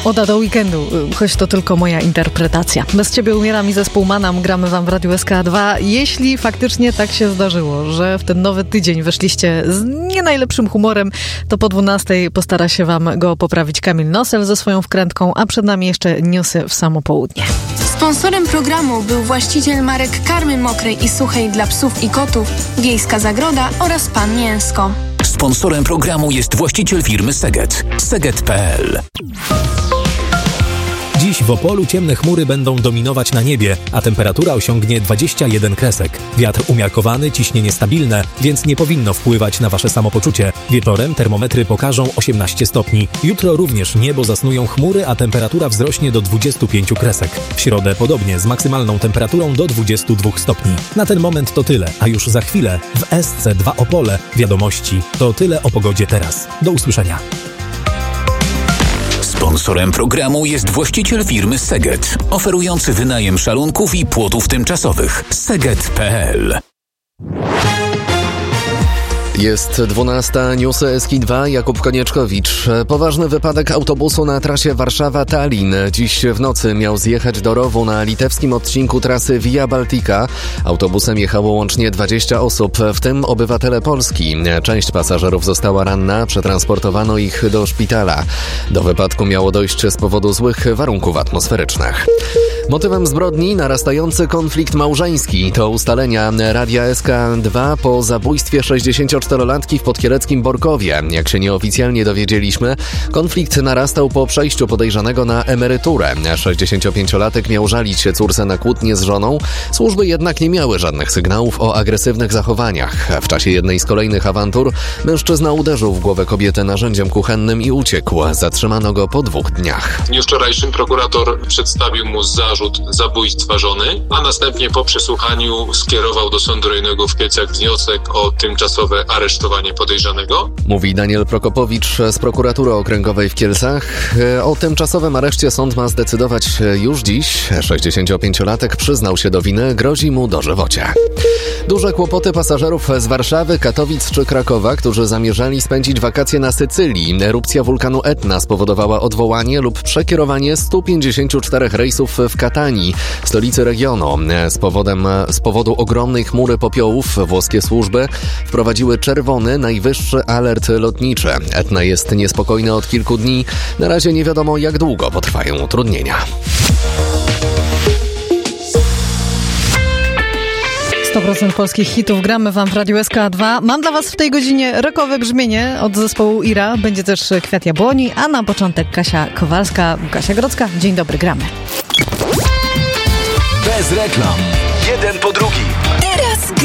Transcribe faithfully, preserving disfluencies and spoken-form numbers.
Oda do weekendu, choć to tylko moja interpretacja. Bez ciebie umieram i zespół Manam gramy wam w Radiu S K dwa. Jeśli faktycznie tak się zdarzyło, że w ten nowy tydzień weszliście z nie najlepszym humorem, to po dwunastej postara się wam go poprawić Kamil Nosel ze swoją wkrętką, a przed nami jeszcze newsy w samo południe. Sponsorem programu był właściciel marek karmy mokrej i suchej dla psów i kotów, Wiejska Zagroda oraz Pan Mięsko. Sponsorem programu jest właściciel firmy Seget. Seget kropka pe el. Dziś w Opolu ciemne chmury będą dominować na niebie, a temperatura osiągnie dwadzieścia jeden kresek. Wiatr umiarkowany, ciśnienie stabilne, więc nie powinno wpływać na wasze samopoczucie. Wieczorem termometry pokażą osiemnaście stopni. Jutro również niebo zasnują chmury, a temperatura wzrośnie do dwudziestu pięciu kresek. W środę podobnie, z maksymalną temperaturą do dwudziestu dwóch stopni. Na ten moment to tyle, a już za chwilę w S C dwa Opole wiadomości. To tyle o pogodzie teraz. Do usłyszenia. Sponsorem programu jest właściciel firmy Seget, oferujący wynajem szalunków i płotów tymczasowych. Seget kropka pe el. Jest dwunasta, newsy S K dwa, Jakub Konieczkowicz. Poważny wypadek autobusu na trasie Warszawa-Tallin. Dziś w nocy miał zjechać do rowu na litewskim odcinku trasy Via Baltica. Autobusem jechało łącznie dwadzieścia osób, w tym obywatele Polski. Część pasażerów została ranna, przetransportowano ich do szpitala. Do wypadku miało dojść z powodu złych warunków atmosferycznych. Motywem zbrodni narastający konflikt małżeński. To ustalenia Radia S K dwa po zabójstwie sześćdziesięcioczterolatki w podkieleckim Borkowie. Jak się nieoficjalnie dowiedzieliśmy, konflikt narastał po przejściu podejrzanego na emeryturę. sześćdziesięciopięciolatek miał żalić się córce na kłótnię z żoną. Służby jednak nie miały żadnych sygnałów o agresywnych zachowaniach. W czasie jednej z kolejnych awantur mężczyzna uderzył w głowę kobiety narzędziem kuchennym i uciekł. Zatrzymano go po dwóch dniach. W dniu wczorajszym prokurator przedstawił mu zarzut zabójstwa żony, a następnie po przesłuchaniu skierował do Sądu Rejonowego w Kielcach wniosek o tymczasowe aresztowanie podejrzanego. Mówi Daniel Prokopowicz z Prokuratury Okręgowej w Kielcach. O tymczasowym areszcie sąd ma zdecydować już dziś. sześćdziesięciopięciolatek przyznał się do winy, grozi mu dożywocie. Duże kłopoty pasażerów z Warszawy, Katowic czy Krakowa, którzy zamierzali spędzić wakacje na Sycylii. Erupcja wulkanu Etna spowodowała odwołanie lub przekierowanie stu pięćdziesięciu czterech rejsów w Katanii, stolicy regionu. Z, powodem, z powodu ogromnej chmury popiołów włoskie służby wprowadziły czerwony, najwyższy alert lotniczy. Etna jest niespokojna od kilku dni. Na razie nie wiadomo, jak długo potrwają utrudnienia. sto procent polskich hitów gramy wam w Radiu S K dwa. Mam dla was w tej godzinie rockowe brzmienie od zespołu Ira. Będzie też Kwiat Jabłoni, a na początek Kasia Kowalska, Kasia Grodzka. Dzień dobry, gramy. Bez reklam. Jeden po drugim. Teraz